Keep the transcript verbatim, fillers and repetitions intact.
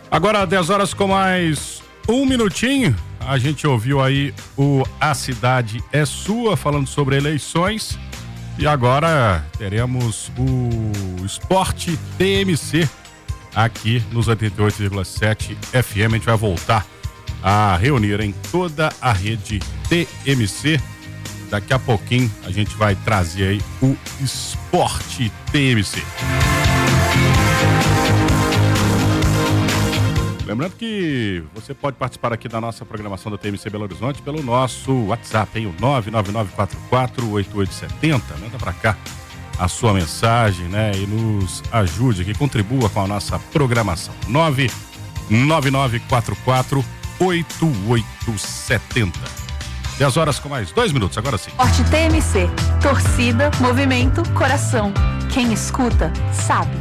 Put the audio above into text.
Agora, dez horas com mais um minutinho. A gente ouviu aí o A Cidade é Sua, falando sobre eleições. E agora teremos o Esporte T M C aqui nos oitenta e oito vírgula sete F M. A gente vai voltar a reunir em toda a rede T M C. Daqui a pouquinho a gente vai trazer aí o Esporte T M C. Lembrando que você pode participar aqui da nossa programação da T M C Belo Horizonte pelo nosso WhatsApp, hein? O nove nove nove quatro quatro oito oito sete zero. Manda pra cá a sua mensagem, né? E nos ajude aqui, contribua com a nossa programação. nove nove nove quatro quatro oito oito sete zero. dez horas com mais dois minutos, agora sim. Esporte T M C. Torcida, movimento, coração. Quem escuta, sabe.